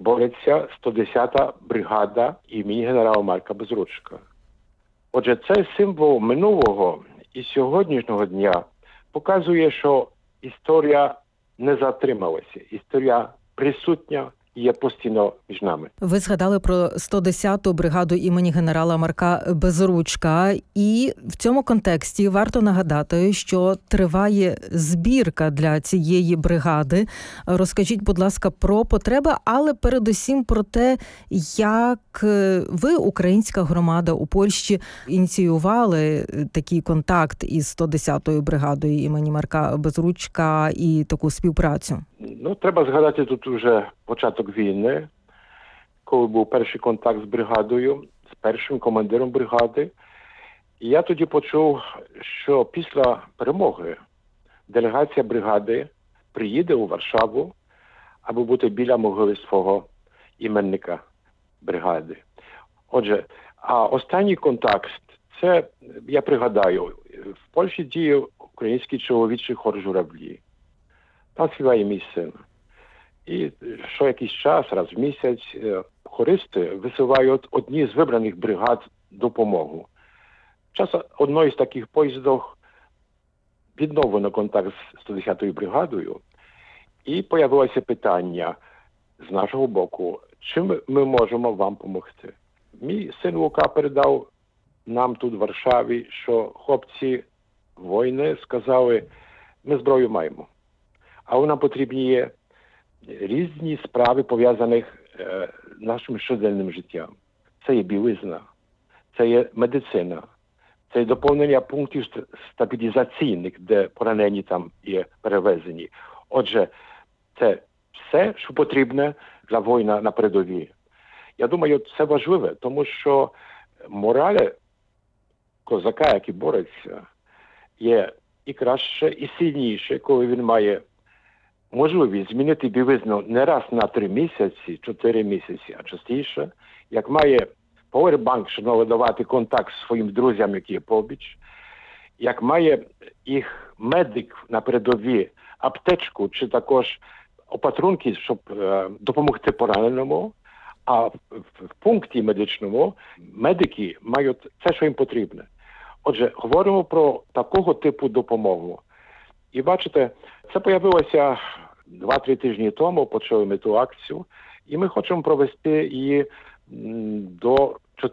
бореться 110-та бригада імені генерала Марка Безручка. Отже, цей символ минулого і сьогоднішнього дня показує, що історія не затрималася, історія присутня і є постійно між нами. Ви згадали про 110-ту бригаду імені генерала Марка Безручка, і в цьому контексті варто нагадати, що триває збірка для цієї бригади. Розкажіть, будь ласка, про потреби, але передусім про те, як ви, українська громада у Польщі, ініціювали такий контакт із 110-ю бригадою імені Марка Безручка і таку співпрацю. Треба згадати тут уже початок війни, коли був перший контакт з бригадою, з першим командиром бригади. І я тоді почув, що після перемоги делегація бригади приїде у Варшаву, аби бути біля могили свого іменника бригади. Отже, а останній контакт, це, я пригадаю, в Польщі діє український чоловічий хор «Журавлі». Там співає мій син. І що якийсь час, раз в місяць, хористи висувають одні з вибраних бригад допомогу. Час одної з таких поїздів відновлено контакт з 110-ю бригадою, і появилося питання з нашого боку, чим ми можемо вам допомогти. Мій син Лука передав нам тут в Варшаві, що хлопці воїни сказали, ми зброю маємо. Але нам потрібні є різні справи, пов'язані з нашим щоденним життям. Це є білизна, це є медицина, це є доповнення пунктів стабілізаційних, де поранені там є перевезені. Отже, це все, що потрібне для воїна на передовій. Я думаю, це важливе, тому що мораль козака, який бореться, є і краще, і сильніше, коли він має можливість змінити білизну не раз на 3 місяці, 4 місяці, а частіше, як має повербанк, щоб надавати контакт з своїм друзям, які є побіч, як має їх медик на передовій аптечку, чи також опатрунки, щоб допомогти пораненому, а в пункті медичному медики мають все, що їм потрібно. Отже, говоримо про такого типу допомогу. І бачите, це появилося 2-3 тижні тому, почали ми ту акцію, і ми хочемо провести її до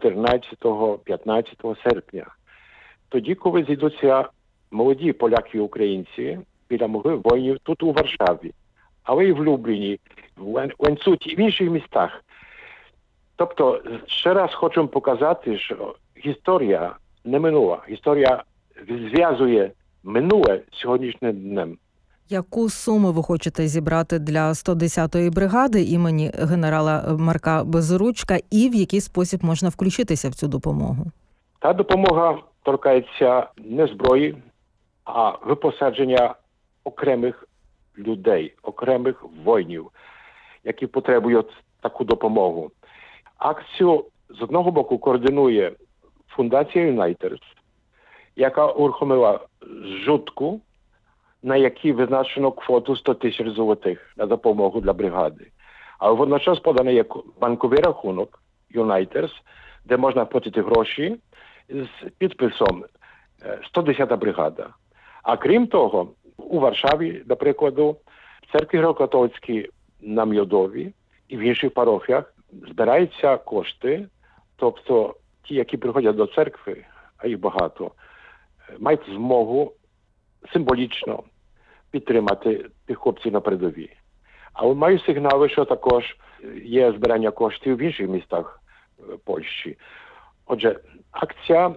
14-15 серпня. Тоді, коли зійдуться молоді поляки і українці біля могили воїнів тут у Варшаві, але і в Любліні, в Ланцуті і в інших містах. Тобто, ще раз хочемо показати, що історія не минула. Історія зв'язує минуле з сьогоднішнім днем. Яку суму ви хочете зібрати для 110-ї бригади імені генерала Марка Безручка і в який спосіб можна включитися в цю допомогу? Та допомога торкається не зброї, а випосадження окремих людей, окремих воїнів, які потребують таку допомогу. Акцію з одного боку координує фундація Юнайтерс, яка урахувала зжутку, на якій визначено квоту 100 тисяч злотих на допомогу для бригади. А водночас поданий є банковий рахунок Юнайтерс, де можна платити гроші з підписом 110-та бригада. А крім того, у Варшаві, до прикладу, в церкві греко-католицькій на Мьодові і в інших парохіях збираються кошти, тобто ті, які приходять до церкви, а їх багато, мають змогу символічно підтримати тих хлопців на передовій. Але маю сигнали, що також є збирання коштів в інших містах Польщі. Отже, акція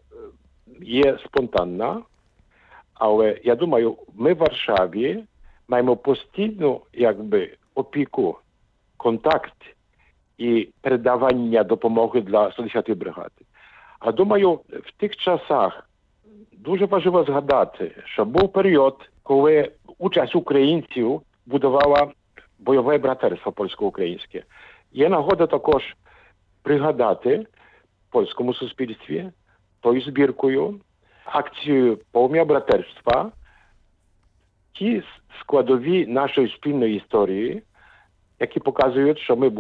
є спонтанна, але я думаю, ми в Варшаві маємо постійну опіку, контакт і передавання допомоги для 110-ї бригади. А думаю, в тих часах дуже важливо згадати, що був період, коли участь українців будувала бойове братерство польсько-українське. Є нагода також пригадати в польському суспільстві тою збіркою, акцією «Полум'я братерства», ті складові нашої спільної історії, які показують, що ми